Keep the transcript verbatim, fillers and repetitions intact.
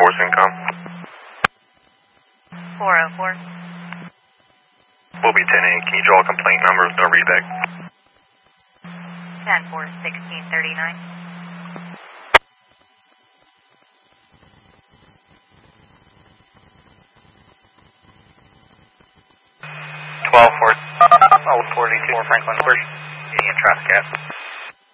four Syncom. four oh four. Will be ten eight. Can you draw a complaint number with no readback? ten four sixteen thirty-nine. twelve four. Oh, forty-two Franklin. Where's Indian traffic at?